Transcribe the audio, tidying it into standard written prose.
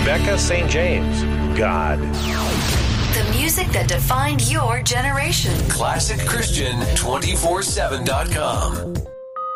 Rebecca St. James, God. The music that defined your generation. ClassicChristian247.com.